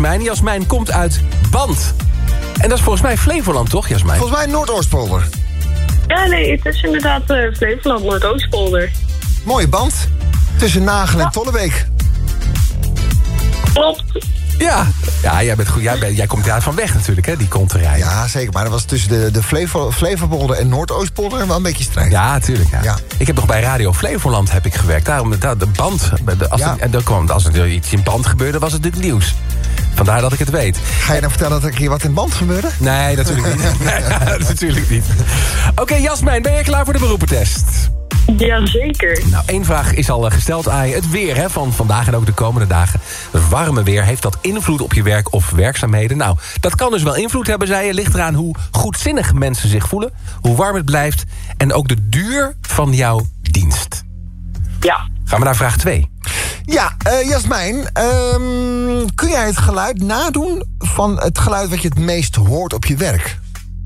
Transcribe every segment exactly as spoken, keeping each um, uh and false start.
Jasmijn. Jasmijn komt uit Band. En dat is volgens mij Flevoland, toch, Jasmijn? Volgens mij Noordoostpolder. Ja, nee, het is inderdaad uh, Flevoland, Noordoostpolder. Mooie band. Tussen Nagel en Tollebeek. Klopt. Ja, ja jij, bent goed, jij, bent, jij komt daar van weg natuurlijk, hè, die konterij. Ja, zeker. Maar dat was tussen de, de Flevo, Flevopolder en Noordoostpolder wel een beetje strijd. Ja, tuurlijk. Ja. Ja. Ik heb nog bij Radio Flevoland heb ik gewerkt. Daarom de, de band. De, als, Ja. er, en dan kwam, als er iets in Band gebeurde, was het dit nieuws. Vandaar dat ik het weet. Ga je dan vertellen dat er hier wat in Band gebeurde? Nee, natuurlijk niet. Nee, natuurlijk niet. Oké, okay, Jasmijn, ben je klaar voor de beroepentest? Jazeker. Nou, één vraag is al gesteld aan je. Het weer hè, van vandaag en ook de komende dagen. Het warme weer, heeft dat invloed op je werk of werkzaamheden? Nou, dat kan dus wel invloed hebben, zei je. Ligt eraan hoe goedzinnig mensen zich voelen. Hoe warm het blijft. En ook de duur van jouw dienst. Ja. Gaan we naar vraag twee. Ja, uh, Jasmijn, um, kun jij het geluid nadoen van het geluid wat je het meest hoort op je werk?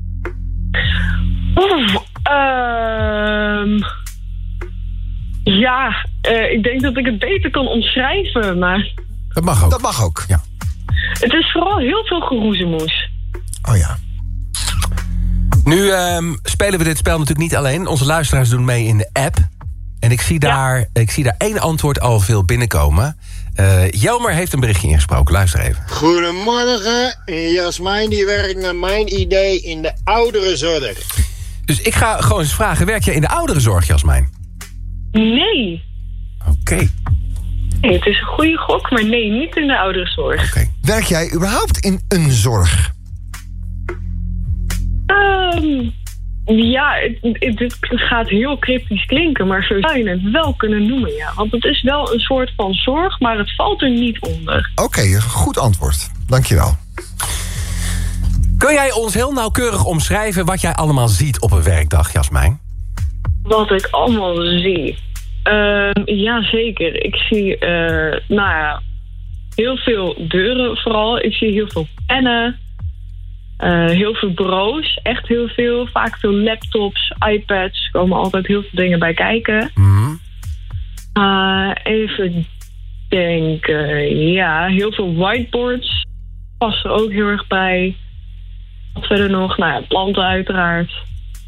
Oeh, ehm... Ja, uh, ik denk dat ik het beter kan omschrijven, maar... Dat mag ook. Dat mag ook. Ja. Het is vooral heel veel geroezemoes. Oh ja. Nu um, spelen we dit spel natuurlijk niet alleen. Onze luisteraars doen mee in de app. En ik zie daar, ja. ik zie daar één antwoord al veel binnenkomen. Uh, Jelmer heeft een berichtje ingesproken. Luister even. Goedemorgen. Jasmijn die werkt naar mijn idee in de ouderenzorg. Dus ik ga gewoon eens vragen. Werk jij in de ouderenzorg, Jasmijn? Nee. Oké. Okay. Nee, het is een goede gok, maar nee, niet in de ouderenzorg. Okay. Werk jij überhaupt in een zorg? Um, ja, het, het, het gaat heel cryptisch klinken, maar zo zou je het wel kunnen noemen, ja. Want het is wel een soort van zorg, maar het valt er niet onder. Oké, okay, goed antwoord. Dankjewel. Kun jij ons heel nauwkeurig omschrijven wat jij allemaal ziet op een werkdag, Jasmijn? Wat ik allemaal zie? Uh, ja, zeker. Ik zie, uh, nou ja, heel veel deuren vooral. Ik zie heel veel pennen. Uh, heel veel bureaus. Echt heel veel. Vaak veel laptops, iPads. Er komen altijd heel veel dingen bij kijken. Mm-hmm. Uh, even denken. Ja, heel veel whiteboards. Past er ook heel erg bij. Wat verder nog? Nou ja, planten uiteraard.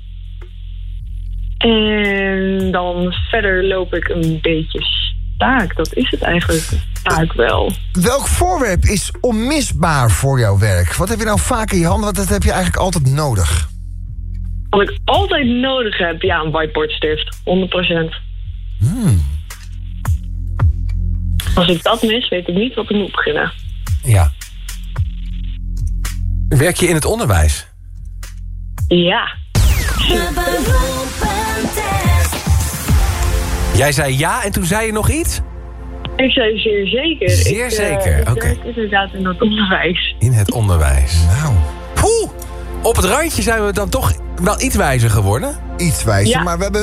En dan verder loop ik een beetje staak. Dat is het eigenlijk. Staak wel. Welk voorwerp is onmisbaar voor jouw werk? Wat heb je nou vaak in je handen? Want dat heb je eigenlijk altijd nodig. Wat ik altijd nodig heb? Ja, een whiteboardstift. honderd procent. Hmm. Als ik dat mis, weet ik niet wat ik moet beginnen. Ja. Werk je in het onderwijs? Ja. Jij zei ja en toen zei je nog iets? Ik zei zeer zeker. Zeer ik, zeker, uh, oké. Okay. Ik werk inderdaad in het onderwijs. In het onderwijs. Nou. Poeh, op het randje zijn we dan toch wel iets wijzer geworden. Iets wijzer, Ja. maar we hebben